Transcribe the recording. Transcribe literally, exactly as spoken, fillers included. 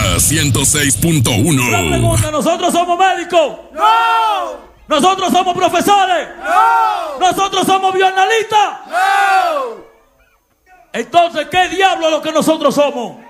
ciento seis punto uno. La pregunta, ¿nosotros somos médicos? ¡No! ¿Nosotros somos profesores? ¡No! ¿Nosotros somos bioanalistas? ¡No! Entonces, ¿qué diablo es lo que nosotros somos?